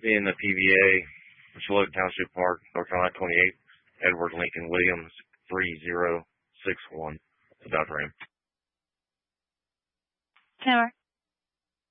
in the PVA, Charlotte Township Park, North Carolina 28, Edward Lincoln Williams 3061. Dr. M. Tower.